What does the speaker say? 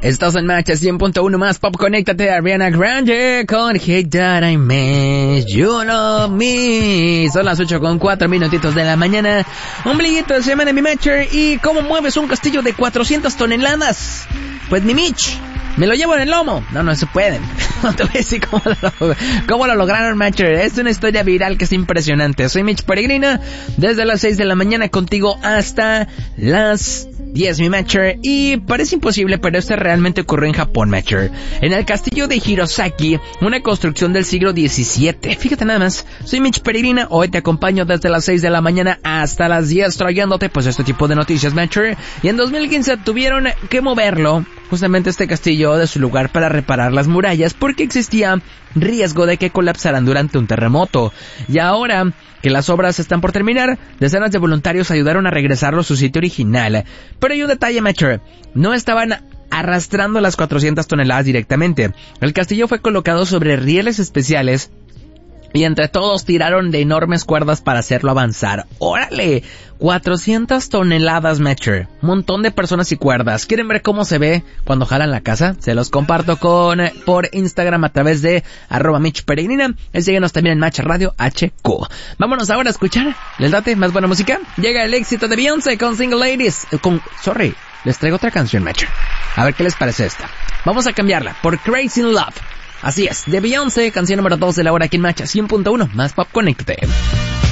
Estás en Match 100.1 más Pop. Conéctate a Ariana Grande con Hate That I Made You Love Me. Son las 8:04 minutitos de la mañana. Ombliguito de semana, mi Matcher. ¿Y cómo mueves un castillo de 400 toneladas? Pues mi Mitch, me lo llevo en el lomo. No se pueden. No te voy a decir cómo lo lograron, Matcher. Es una historia viral que es impresionante. Soy Mitch Peregrina, desde las 6 de la mañana contigo hasta las 10, mi Matcher. Y parece imposible, pero esto realmente ocurrió en Japón, Matcher. En el castillo de Hirosaki, una construcción del siglo XVII. Fíjate nada más. Soy Mitch Peregrina. Hoy te acompaño desde las 6 de la mañana hasta las 10 trayéndote pues este tipo de noticias, Matcher. Y en 2015 tuvieron que moverlo, justamente este castillo, de su lugar para reparar las murallas porque existía riesgo de que colapsaran durante un terremoto. Y ahora que las obras están por terminar, decenas de voluntarios ayudaron a regresarlo a su sitio original. Pero hay un detalle, Matcher. No estaban arrastrando las 400 toneladas directamente. El castillo fue colocado sobre rieles especiales y entre todos tiraron de enormes cuerdas para hacerlo avanzar. ¡Órale! 400 toneladas, Matcher. Montón de personas y cuerdas. ¿Quieren ver cómo se ve cuando jalan la casa? Se los comparto por Instagram a través de @MitchPeregrina. Y síguenos también en Match Radio HQ. Vámonos ahora a escuchar. ¿Les date más buena música? Llega el éxito de Beyoncé con Single Ladies. Les traigo otra canción, Matcher. A ver qué les parece esta. Vamos a cambiarla por Crazy in Love. Así es, de Beyoncé, canción número 2 de la hora aquí en Match 100.1 más Pop. Conéctate.